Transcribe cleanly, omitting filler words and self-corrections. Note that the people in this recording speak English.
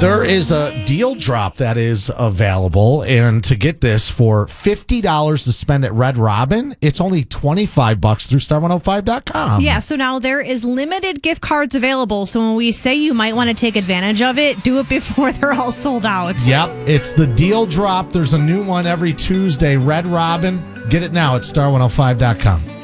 There is a deal drop that is available, and to get this for $50 to spend at Red Robin, it's only $25 through star105.com. Yeah, so now there is limited gift cards available. So when we say you might want to take advantage of it, do it before they're all sold out. Yep, it's the deal drop. There's a new one every Tuesday. Red Robin. Get it now at star105.com.